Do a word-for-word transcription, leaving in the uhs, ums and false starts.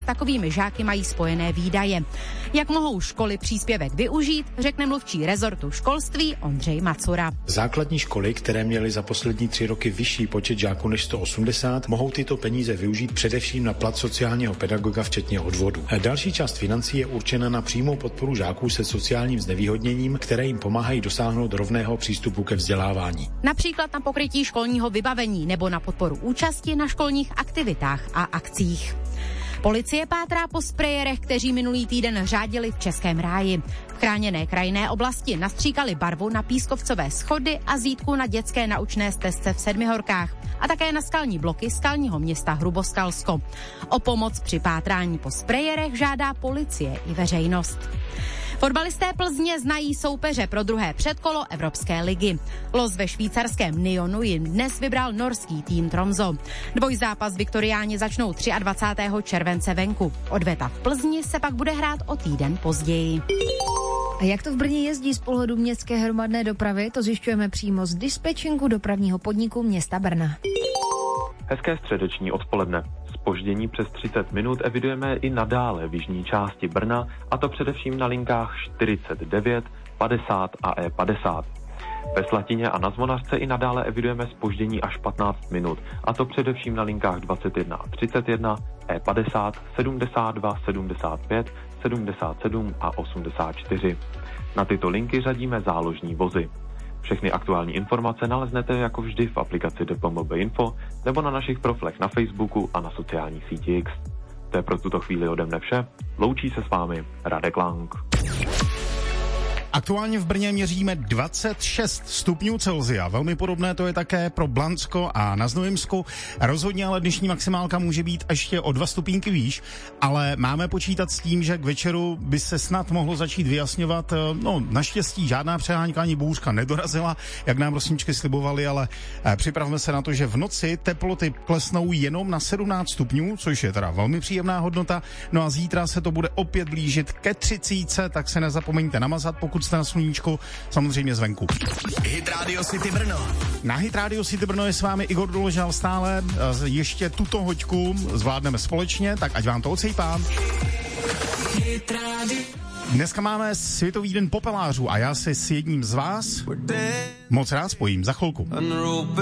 takovými žáky mají spojené výdaje. Jak mohou školy příspěvek využít, řekne mluvčí rezortu školství Ondřej Macura. Základní školy, které měly za poslední tři roky vyšší počet žáků než sto osmdesát, mohou tyto peníze využít především na plat sociálního pedagoga včetně odvodu. Další část financí je určena na přímou podporu žáků se sociálním znevýhodněním, které jim pomáhají dosáhnout rovného přístupu ke vzdělávání. Například na pokrytí školního vybavení nebo na podporu účasti na školních aktivitách a akcích. Policie pátrá po sprejérech, kteří minulý týden řádili v Českém ráji. V chráněné krajinné oblasti nastříkali barvu na pískovcové schody a zítku na dětské naučné stezce v Sedmihorkách a také na skalní bloky skalního města Hruboskalsko. O pomoc při pátrání po sprejérech žádá policie i veřejnost. Fotbalisté Plzně znají soupeře pro druhé předkolo Evropské ligy. Los ve švýcarském Nyonu jim dnes vybral norský tým Tromso. Dvojzápas viktoriáni začnou dvacátého třetího července venku. Odveta v Plzni se pak bude hrát o týden později. A jak to v Brně jezdí z pohledu městské hromadné dopravy, to zjišťujeme přímo z dispečinku dopravního podniku města Brna. Hezké středeční odpoledne. Zpoždění přes třicet minut evidujeme i nadále v jižní části Brna, a to především na linkách čtyřicet devět, padesát a E padesát. Ve Slatině a na Zvonařce i nadále evidujeme zpoždění až patnáct minut, a to především na linkách dvacet jedna a třicet jedna, E padesát, sedmdesát dva, sedmdesát pět, sedmdesát sedm a osmdesát čtyři. Na tyto linky řadíme záložní vozy. Všechny aktuální informace naleznete jako vždy v aplikaci D P M B Info nebo na našich profilech na Facebooku a na sociální síti X. To je pro tuto chvíli ode mne vše. Loučí se s vámi Radek Lang. Aktuálně v Brně měříme dvacet šest stupňů Celsia. Velmi podobné to je také pro Blansko a na Znojemsku. Rozhodně ale dnešní maximálka může být ještě o dva stupínky výš, ale máme počítat s tím, že k večeru by se snad mohlo začít vyjasňovat. No, naštěstí žádná přehánka ani bouřka nedorazila, jak nám rosničky slibovali, ale připravme se na to, že v noci teploty klesnou jenom na sedmnáct stupňů, což je teda velmi příjemná hodnota. No a zítra se to bude opět blížit ke třicítce, tak se nezapomeňte namazat, pokud jste na sluníčku, samozřejmě zvenku. Hit Radio City Brno. Na Hit Radio City Brno je s vámi Igor Doložal stále. Ještě tuto hoďku zvládneme společně, tak ať vám to odsejpá. Dneska máme Světový den popelářů a já se s jedním z vás moc rád spojím za chvilku.